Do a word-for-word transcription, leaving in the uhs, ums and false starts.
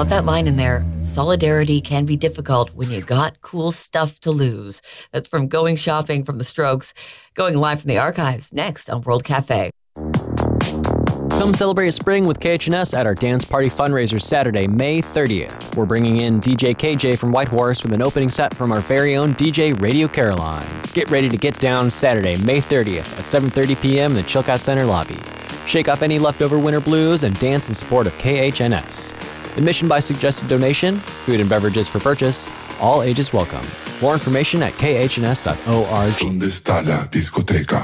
love that line in there. Solidarity can be difficult when you got cool stuff to lose. That's from Going Shopping from the Strokes. Going live from the archives next on World Cafe. Come celebrate spring with K H N S at our dance party fundraiser Saturday, May thirtieth. We're bringing in D J K J from Whitehorse with an opening set from our very own D J Radio Caroline. Get ready to get down Saturday, May thirtieth at seven thirty p.m. in the Chilcott Center lobby. Shake off any leftover winter blues and dance in support of K H N S. Admission by suggested donation, food and beverages for purchase, all ages welcome. More information at k h n s dot org.